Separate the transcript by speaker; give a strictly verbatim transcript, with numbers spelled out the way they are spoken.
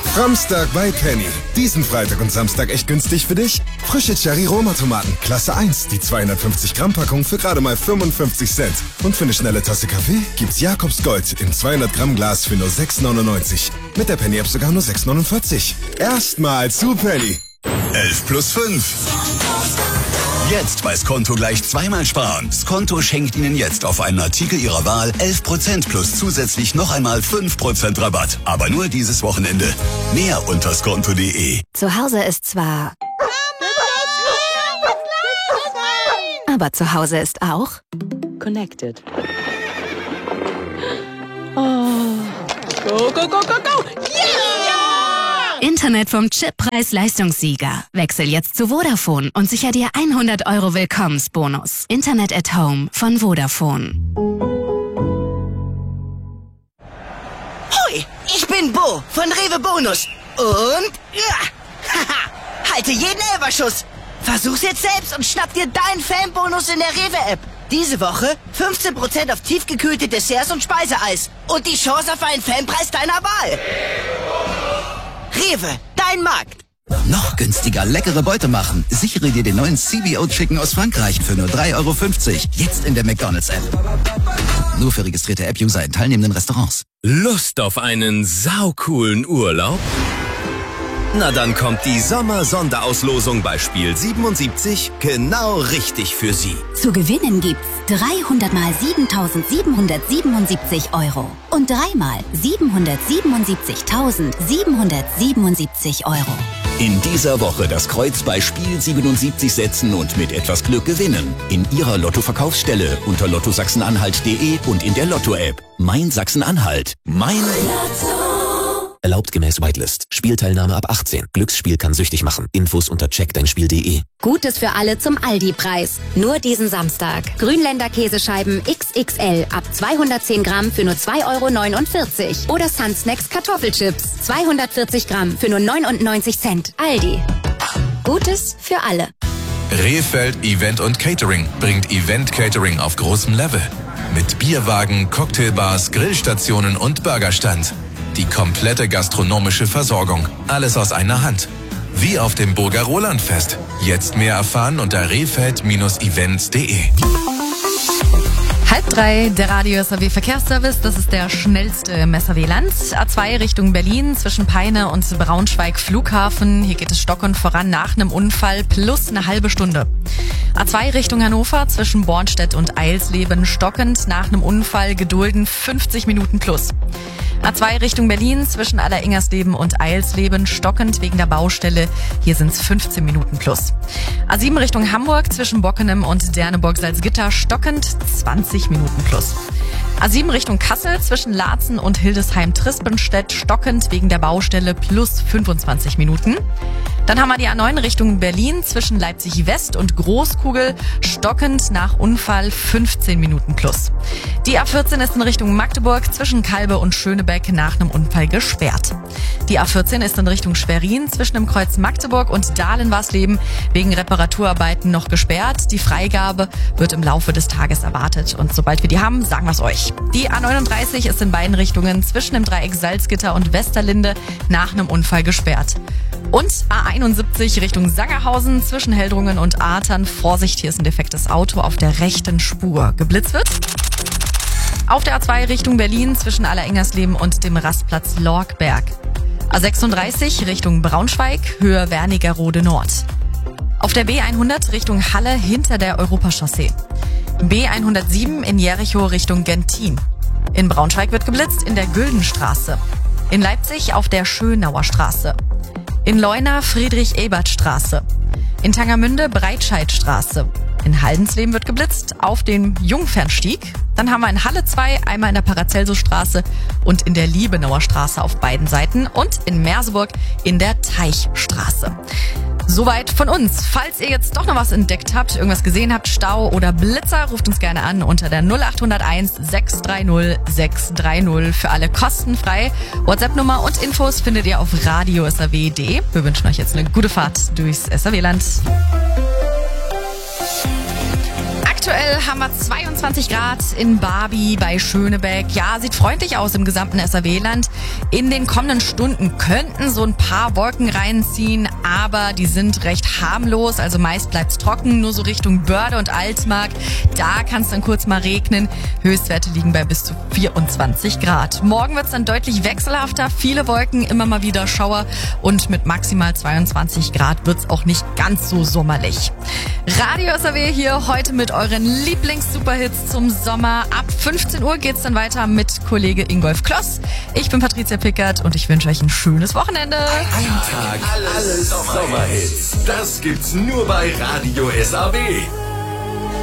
Speaker 1: Samstag bei Penny. Diesen Freitag und Samstag echt günstig für dich? Frische Cherry-Roma-Tomaten, Klasse eins, die zweihundertfünfzig Gramm Packung für gerade mal fünfundfünfzig Cent. Und für eine schnelle Tasse Kaffee gibt's Jakobs Gold im zweihundert Gramm Glas für nur sechs neunundneunzig. Mit der Penny-App sogar nur sechs neunundvierzig. Erstmal zu Penny.
Speaker 2: elf plus fünf. Jetzt bei Skonto gleich zweimal sparen. Skonto schenkt Ihnen jetzt auf einen Artikel Ihrer Wahl elf Prozent plus zusätzlich noch einmal fünf Prozent Rabatt. Aber nur dieses Wochenende. Mehr unter skonto punkt de.
Speaker 3: Zu Hause ist zwar... Aber zu Hause ist auch...
Speaker 4: Connected. Oh. Go, go, go, go, go! Yeah!
Speaker 3: Internet vom Chippreis-Leistungssieger. Wechsel jetzt zu Vodafone und sicher dir hundert Euro Willkommensbonus. Internet at Home von Vodafone.
Speaker 5: Hoi, ich bin Bo von Rewe Bonus. Und... Ja, haha, halte jeden Elferschuss. Versuch's jetzt selbst und schnapp dir deinen Fanbonus in der Rewe-App. Diese Woche fünfzehn Prozent auf tiefgekühlte Desserts und Speiseeis. Und die Chance auf einen Fanpreis deiner Wahl. Rewe, dein Markt.
Speaker 6: Noch günstiger leckere Beute machen. Sichere dir den neuen C B O Chicken aus Frankreich für nur drei Euro fünfzig. Jetzt in der McDonald's-App. Nur für registrierte App-User in teilnehmenden Restaurants.
Speaker 7: Lust auf einen saucoolen Urlaub? Na dann kommt die Sommer-Sonderauslosung bei Spiel siebenundsiebzig genau richtig für Sie.
Speaker 3: Zu gewinnen gibt's dreihundert mal siebentausendsiebenhundertsiebenundsiebzig Euro und dreimal siebenhundertsiebenundsiebzigtausendsiebenhundertsiebenundsiebzig Euro.
Speaker 2: In dieser Woche das Kreuz bei Spiel siebenundsiebzig setzen und mit etwas Glück gewinnen. In Ihrer Lotto-Verkaufsstelle unter lotto sachsen-anhalt punkt de und in der Lotto-App. Mein Sachsen-Anhalt. Mein Lotto.
Speaker 8: Erlaubt gemäß Whitelist. Spielteilnahme ab achtzehn. Glücksspiel kann süchtig machen. Infos unter check dein spiel punkt de.
Speaker 3: Gutes für alle zum Aldi-Preis. Nur diesen Samstag. Grünländer Käsescheiben X X L ab zweihundertzehn Gramm für nur zwei Euro neunundvierzig. Oder Sun Snacks Kartoffelchips zweihundertvierzig Gramm für nur neunundneunzig Cent. Aldi. Gutes für alle.
Speaker 9: Rehfeld Event und Catering bringt Event Catering auf großem Level. Mit Bierwagen, Cocktailbars, Grillstationen und Burgerstand. Die komplette gastronomische Versorgung. Alles aus einer Hand. Wie auf dem Burger Rolandfest. Jetzt mehr erfahren unter rehfeld Bindestrich events punkt de.
Speaker 10: Halb drei, der Radio S R W Verkehrsservice. Das ist der schnellste im S R W-Land. A zwei Richtung Berlin zwischen Peine und Braunschweig Flughafen. Hier geht es stockend voran nach einem Unfall plus eine halbe Stunde. A zwei Richtung Hannover zwischen Bornstedt und Eilsleben stockend nach einem Unfall gedulden fünfzig Minuten plus. A zwei Richtung Berlin zwischen Alleringers-Leben und Eilsleben stockend wegen der Baustelle. Hier sind es fünfzehn Minuten plus. A sieben Richtung Hamburg zwischen Bockenem und Derneburg-Salzgitter stockend zwanzig Minuten plus. A sieben Richtung Kassel zwischen Laatzen und Hildesheim-Trispenstedt stockend wegen der Baustelle plus fünfundzwanzig Minuten. Dann haben wir die A neun Richtung Berlin zwischen Leipzig-West und Großkugel stockend nach Unfall fünfzehn Minuten plus. Die A vierzehn ist in Richtung Magdeburg zwischen Kalbe und Schönebeck nach einem Unfall gesperrt. Die A vierzehn ist in Richtung Schwerin zwischen dem Kreuz Magdeburg und Dahlen-Warsleben wegen Reparaturarbeiten noch gesperrt. Die Freigabe wird im Laufe des Tages erwartet und sobald wir die haben, sagen wir es euch. Die A neununddreißig ist in beiden Richtungen zwischen dem Dreieck Salzgitter und Westerlinde nach einem Unfall gesperrt. Und A einundsiebzig Richtung Sangerhausen zwischen Heldrungen und Artern. Vorsicht, hier ist ein defektes Auto auf der rechten Spur. Geblitzt wird. Auf der A zwei Richtung Berlin zwischen Alleringers-Leben und dem Rastplatz Lorgberg. A sechsunddreißig Richtung Braunschweig, Höhe Wernigerode Nord. Auf der B hundert Richtung Halle hinter der Europachaussee. B hundertsieben in Jericho Richtung Gentin. In Braunschweig wird geblitzt in der Güldenstraße. In Leipzig auf der Schönauer Straße. In Leuna Friedrich-Ebert-Straße. In Tangermünde Breitscheidstraße. In Haldensleben wird geblitzt auf dem Jungfernstieg. Dann haben wir in Halle zwei, einmal in der Paracelsus-Straße und in der Liebenauer Straße auf beiden Seiten und in Merseburg in der Teichstraße. Soweit von uns. Falls ihr jetzt doch noch was entdeckt habt, irgendwas gesehen habt, Stau oder Blitzer, ruft uns gerne an unter der null acht null eins sechs drei null sechs drei null. Für alle kostenfrei. WhatsApp-Nummer und Infos findet ihr auf radio s r w punkt de. Wir wünschen euch jetzt eine gute Fahrt durchs S R W-Land. Aktuell haben wir zweiundzwanzig Grad in Barby bei Schönebeck. Ja, sieht freundlich aus im gesamten S R W-Land. In den kommenden Stunden könnten so ein paar Wolken reinziehen, aber die sind recht harmlos. Also meist bleibt's trocken, nur so Richtung Börde und Altmark. Da kann es dann kurz mal regnen. Höchstwerte liegen bei bis zu vierundzwanzig Grad. Morgen wird's dann deutlich wechselhafter. Viele Wolken, immer mal wieder Schauer. Und mit maximal zweiundzwanzig Grad wird's auch nicht ganz so sommerlich. Radio S R W hier heute mit euren Lieblings-Superhits zum Sommer. Ab fünfzehn Uhr geht's dann weiter mit Kollege Ingolf Kloss. Ich bin Patricia Pickert und ich wünsche euch ein schönes Wochenende.
Speaker 7: Ein Tag, alles Sommerhits. Das gibt's nur bei Radio S R W.